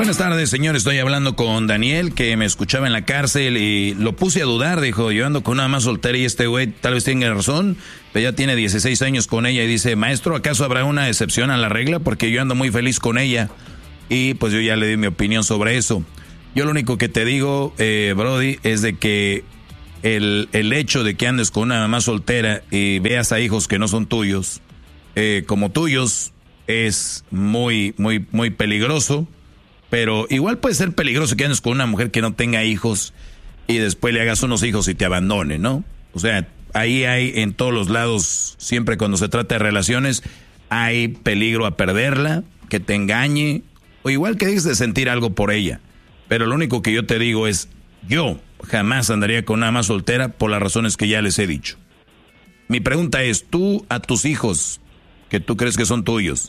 Buenas tardes, señor. Estoy hablando con Daniel, que me escuchaba en la cárcel y lo puse a dudar. Dijo, yo ando con una más soltera y este güey tal vez tenga razón, pero ya tiene 16 años con ella. Y dice, maestro, ¿acaso habrá una excepción a la regla? Porque yo ando muy feliz con ella. Y pues yo ya le di mi opinión sobre eso. Yo lo único que te digo, Brody, es de que el hecho de que andes con una mamá soltera y veas a hijos que no son tuyos, como tuyos, es muy, muy, muy peligroso. Pero igual puede ser peligroso que andes con una mujer que no tenga hijos y después le hagas unos hijos y te abandone, ¿no? O sea, ahí hay en todos los lados, siempre cuando se trata de relaciones, hay peligro a perderla, que te engañe, o igual que dejes de sentir algo por ella. Pero lo único que yo te digo es, yo jamás andaría con una más soltera por las razones que ya les he dicho. Mi pregunta es, tú a tus hijos, que tú crees que son tuyos,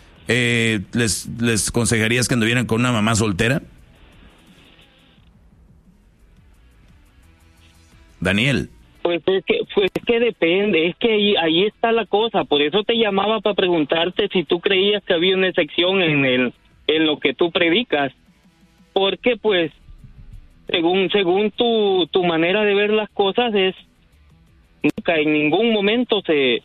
¿les aconsejarías que anduvieran con una mamá soltera? Daniel. Pues es que depende, es que ahí está la cosa. Por eso te llamaba para preguntarte si tú creías que había una excepción en lo que tú predicas. Porque pues según tu manera de ver las cosas es nunca en ningún momento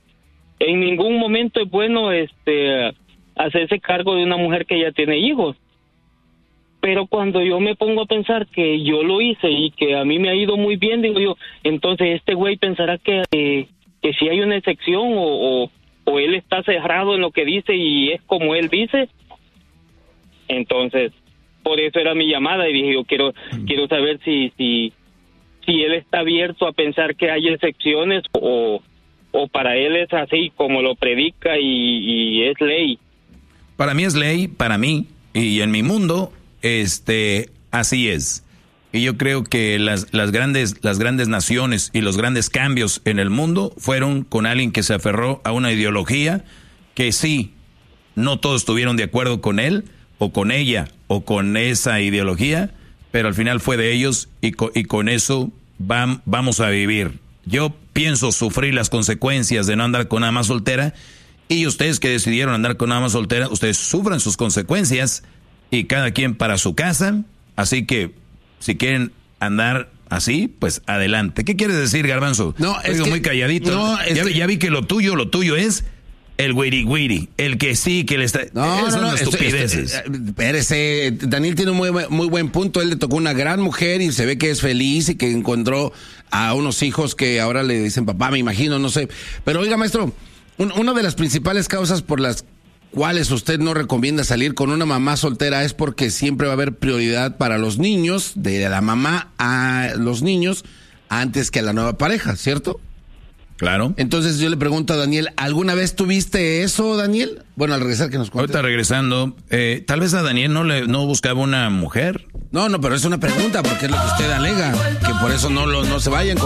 es bueno hacerse cargo de una mujer que ya tiene hijos. Pero cuando yo me pongo a pensar que yo lo hice y que a mí me ha ido muy bien, digo yo, entonces este güey pensará que si hay una excepción o él está cerrado en lo que dice y es como él dice. Entonces, por eso era mi llamada y dije, yo quiero saber si él está abierto a pensar que hay excepciones o para él es así como lo predica y es ley. Para mí es ley, para mí, y en mi mundo, así es. Y yo creo que las grandes naciones y los grandes cambios en el mundo fueron con alguien que se aferró a una ideología que sí, no todos estuvieron de acuerdo con él, o con ella, o con esa ideología, pero al final fue de ellos y con eso vamos a vivir. Yo pienso sufrir las consecuencias de no andar con una más soltera, y ustedes que decidieron andar con una más soltera, ustedes sufran sus consecuencias y cada quien para su casa. Así que si quieren andar así, pues adelante. ¿Qué quieres decir, Garbanzo? No, es que, muy calladito. No, ya vi que lo tuyo es el güiri, el que sí, que le está... No, estupideces. Espérese, Daniel tiene un muy buen punto. Él le tocó una gran mujer y se ve que es feliz y que encontró a unos hijos que ahora le dicen papá, me imagino, no sé. Pero oiga, maestro, una de las principales causas por las cuales usted no recomienda salir con una mamá soltera es porque siempre va a haber prioridad para los niños, de la mamá a los niños, antes que a la nueva pareja, ¿cierto? Claro. Entonces yo le pregunto a Daniel, ¿alguna vez tuviste eso, Daniel? Bueno, al regresar que nos cuente. Ahorita regresando, tal vez a Daniel no buscaba una mujer. No, pero es una pregunta porque es lo que usted alega, que por eso no se vayan.